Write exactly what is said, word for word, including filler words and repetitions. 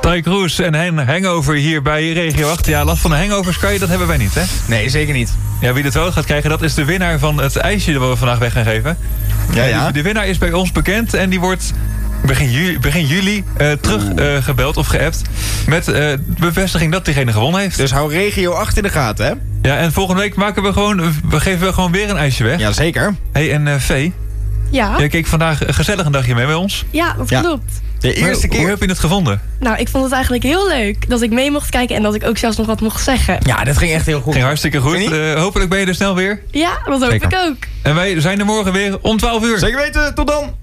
Ty Cruz en hen hangover hier bij Regio acht. Ja, last van de hangovers kan je, dat hebben wij niet, hè? Nee, zeker niet. Ja, wie het wel gaat krijgen, dat is de winnaar van het ijsje dat we vandaag weg gaan geven. Ja, ja. De winnaar is bij ons bekend en die wordt begin juli, begin juli uh, teruggebeld uh, of geappt met uh, bevestiging dat diegene gewonnen heeft. Dus hou Regio acht in de gaten, hè? Ja, en volgende week maken we gewoon, we geven we gewoon weer een ijsje weg. Ja, zeker. Hey, en uh, Vee, Ja? jij keek vandaag gezellig een dagje mee bij ons. Ja, dat Ja. klopt. De eerste Hoe keer. heb je het gevonden? Nou, ik vond het eigenlijk heel leuk dat ik mee mocht kijken en dat ik ook zelfs nog wat mocht zeggen. Ja, dat ging echt heel goed. Ging hartstikke goed. Vind je Uh, hopelijk ben je er snel weer. Ja, dat hoop Zeker. ik ook. En wij zijn er morgen weer om twaalf uur. Zeker weten, tot dan!